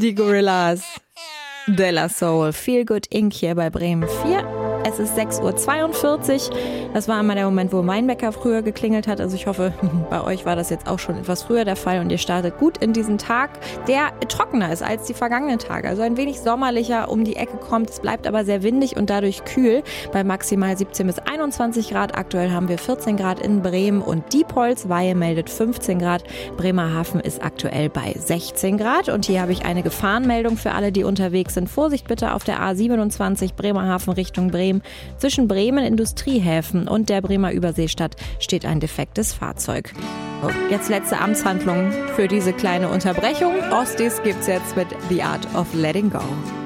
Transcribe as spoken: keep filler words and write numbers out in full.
Die Gorillas de la Soul. Feel Good Incorporated hier bei Bremen vier. Es ist sechs Uhr zweiundvierzig. Das war einmal der Moment, wo mein Wecker früher geklingelt hat. Also ich hoffe, bei euch war das jetzt auch schon etwas früher der Fall und ihr startet gut in diesen Tag, der trockener ist als die vergangenen Tage. Also ein wenig sommerlicher um die Ecke kommt. Es bleibt aber sehr windig und dadurch kühl bei maximal siebzehn bis einundzwanzig Grad. Aktuell haben wir vierzehn Grad in Bremen und Diepholz-Weihe meldet fünfzehn Grad. Bremerhaven ist aktuell bei sechzehn Grad. Und hier habe ich eine Gefahrenmeldung für alle, die unterwegs sind. Vorsicht bitte auf der A siebenundzwanzig Bremerhaven Richtung Bremen. Zwischen Bremen Industriehäfen und der Bremer Überseestadt steht ein defektes Fahrzeug. So, jetzt letzte Amtshandlung für diese kleine Unterbrechung. Ostis gibt's jetzt mit The Art of Letting Go.